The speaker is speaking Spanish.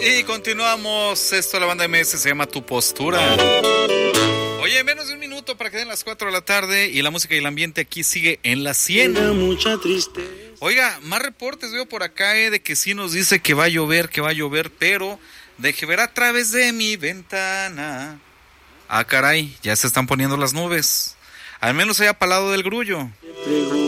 Y continuamos. Esto, la banda MS, se llama Tu Postura. Oye, menos de un minuto para que den las 4 de la tarde y la música y el ambiente aquí sigue en la 100. Mucha tristeza. Oiga, más reportes veo por acá, de que sí nos dice que va a llover, pero deje ver a través de mi ventana. Ah, caray, ya se están poniendo las nubes. Al menos allá para el lado del Grullo.